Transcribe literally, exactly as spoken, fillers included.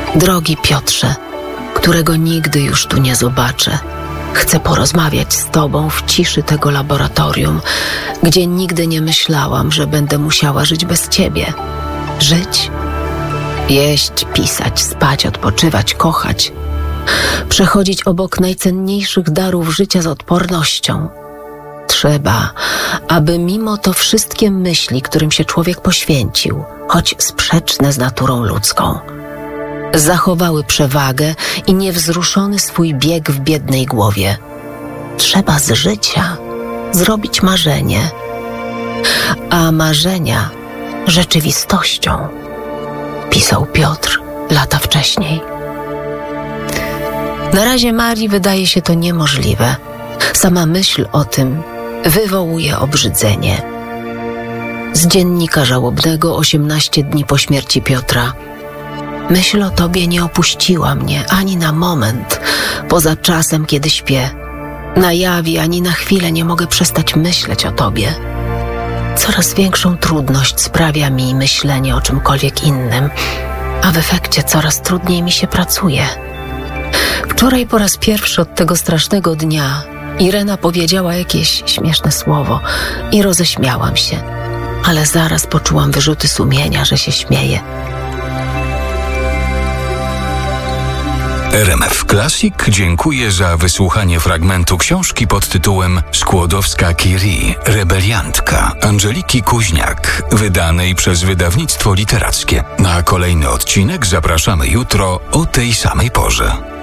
Drogi Piotrze, którego nigdy już tu nie zobaczę, chcę porozmawiać z tobą w ciszy tego laboratorium, gdzie nigdy nie myślałam, że będę musiała żyć bez ciebie. Żyć? Jeść, pisać, spać, odpoczywać, kochać. Przechodzić obok najcenniejszych darów życia z odpornością. Trzeba, aby mimo to wszystkie myśli, którym się człowiek poświęcił, choć sprzeczne z naturą ludzką, zachowały przewagę i niewzruszony swój bieg w biednej głowie. Trzeba z życia zrobić marzenie, a marzenia rzeczywistością, pisał Piotr lata wcześniej. Na razie Marii wydaje się to niemożliwe. Sama myśl o tym wywołuje obrzydzenie. Z dziennika żałobnego osiemnaście dni po śmierci Piotra. Myśl o tobie nie opuściła mnie ani na moment, poza czasem, kiedy śpię. Na jawie ani na chwilę nie mogę przestać myśleć o tobie. Coraz większą trudność sprawia mi myślenie o czymkolwiek innym, a w efekcie coraz trudniej mi się pracuje. Wczoraj po raz pierwszy od tego strasznego dnia Irena powiedziała jakieś śmieszne słowo i roześmiałam się, ale zaraz poczułam wyrzuty sumienia, że się śmieję. R M F Classic dziękuję za wysłuchanie fragmentu książki pod tytułem Skłodowska-Curie – Rebeliantka Angeliki Kuźniak, wydanej przez wydawnictwo literackie. Na kolejny odcinek zapraszamy jutro o tej samej porze.